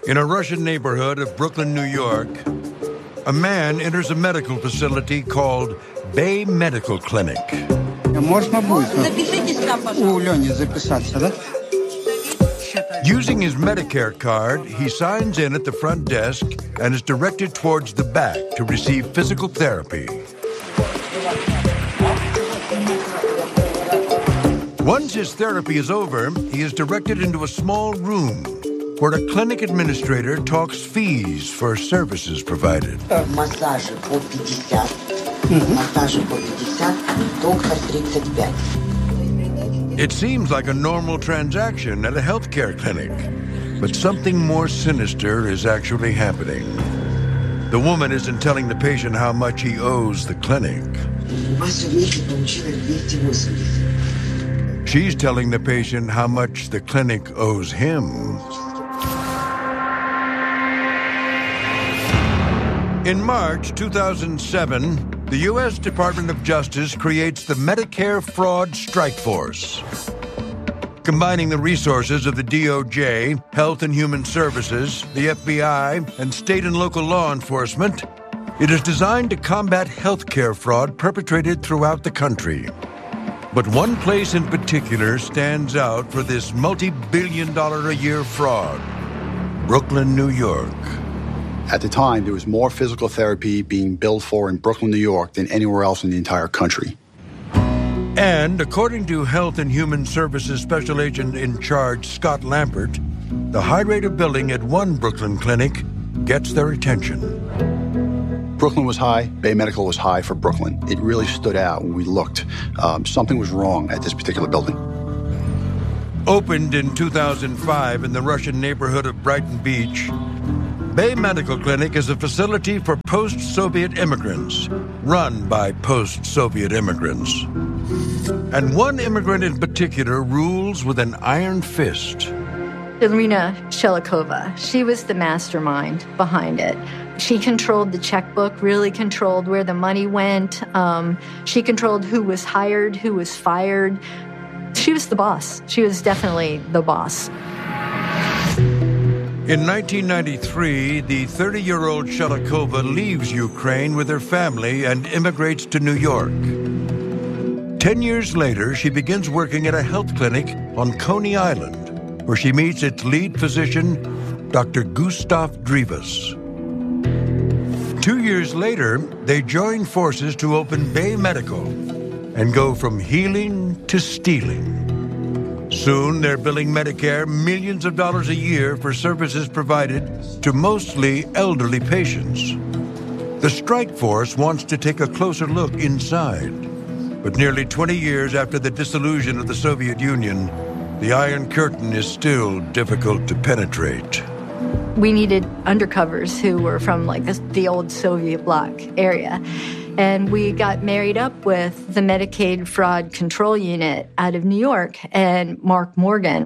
In a Russian neighborhood of Brooklyn, New York, a man enters a medical facility called Bay Medical Clinic. Можно будет у Лёни записаться, да? Using his Medicare card, he signs in at the front desk and is directed towards the back to receive physical therapy. Once his therapy is over, he is directed into a small room where a clinic administrator talks fees for services provided. Массажи по 50, массажи по 50, доктор 35. It seems like a normal transaction at a healthcare clinic, but something more sinister is actually happening. The woman isn't telling the patient how much he owes the clinic. She's telling the patient how much the clinic owes him. In March 2007, the U.S. Department of Justice creates the Medicare Fraud Strike Force. Combining the resources of the DOJ, Health and Human Services, the FBI, and state and local law enforcement, it is designed to combat healthcare fraud perpetrated throughout the country. But one place in particular stands out for this multi-billion-dollar-a-year fraud: Brooklyn, New York. At the time, there was more physical therapy being billed for in Brooklyn, New York than anywhere else in the entire country. And according to Health and Human Services Special Agent in Charge Scott Lampert, the high rate of billing at one Brooklyn clinic gets their attention. Brooklyn was high, Bay Medical was high for Brooklyn. It really stood out when we looked. Something was wrong at this particular building. Opened in 2005 in the Russian neighborhood of Brighton Beach, Bay Medical Clinic is a facility for post-Soviet immigrants, run by post-Soviet immigrants. And one immigrant in particular rules with an iron fist. Irina Shelikova, she was the mastermind behind it. She controlled the checkbook, really controlled where the money went. She controlled who was hired, who was fired. She was the boss. She was definitely the boss. In 1993, the 30-year-old Shelikova leaves Ukraine with her family and immigrates to New York. 10 years later, she begins working at a health clinic on Coney Island, where she meets its lead physician, Dr. Gustav Drivas. 2 years later, they join forces to open Bay Medical and go from healing to stealing. Soon, they're billing Medicare millions of dollars a year for services provided to mostly elderly patients. The strike force wants to take a closer look inside. But nearly 20 years after the dissolution of the Soviet Union, the Iron Curtain is still difficult to penetrate. We needed undercovers who were from the old Soviet bloc area. And we got married up with the Medicaid Fraud Control Unit out of New York and Mark Morgan.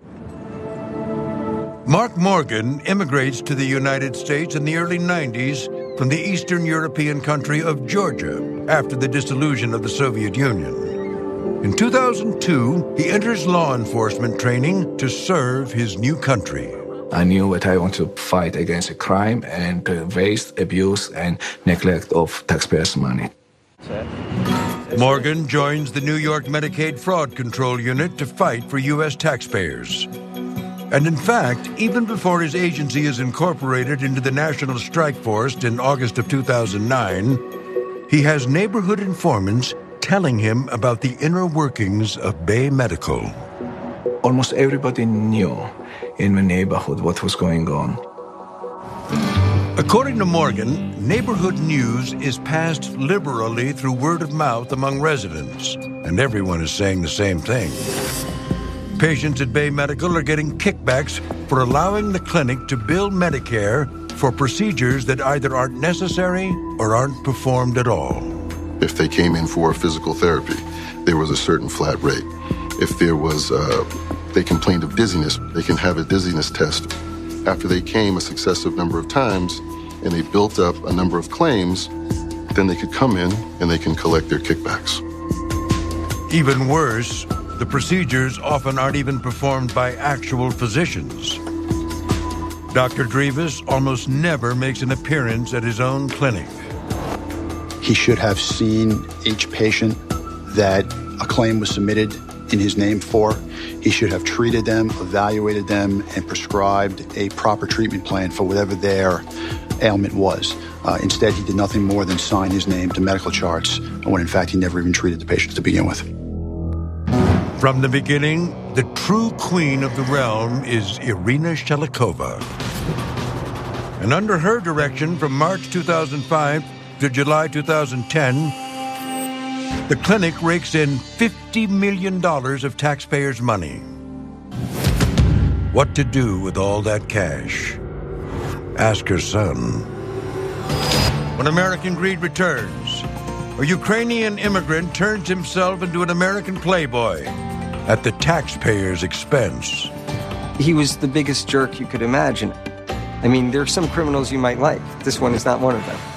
Mark Morgan immigrates to the United States in the early 90s from the Eastern European country of Georgia after the dissolution of the Soviet Union. In 2002, he enters law enforcement training to serve his new country. I knew that I want to fight against crime and waste, abuse, and neglect of taxpayers' money. Morgan joins the New York Medicaid Fraud Control Unit to fight for U.S. taxpayers. And in fact, even before his agency is incorporated into the National Strike Force in August of 2009, he has neighborhood informants telling him about the inner workings of Bay Medical. Almost everybody knew in the neighborhood what was going on. According to Morgan, neighborhood news is passed liberally through word of mouth among residents, and everyone is saying the same thing. Patients at Bay Medical are getting kickbacks for allowing the clinic to bill Medicare for procedures that either aren't necessary or aren't performed at all. If they came in for physical therapy, there was a certain flat rate. If there was, they complained of dizziness, they can have a dizziness test. After they came a successive number of times and they built up a number of claims, then they could come in and they can collect their kickbacks. Even worse, the procedures often aren't even performed by actual physicians. Dr. Drivas almost never makes an appearance at his own clinic. He should have seen each patient that a claim was submitted in his name for. He should have treated them, evaluated them, and prescribed a proper treatment plan for whatever their ailment was. Instead, he did nothing more than sign his name to medical charts, when in fact he never even treated the patients to begin with. From the beginning, the true queen of the realm is Irina Shelikova. And under her direction from March 2005 to July 2010, the clinic rakes in $50 million of taxpayers' money. What to do with all that cash? Ask her son. When American Greed returns, a Ukrainian immigrant turns himself into an American playboy at the taxpayer's expense. He was the biggest jerk you could imagine. I mean, there are some criminals you might like. This one is not one of them.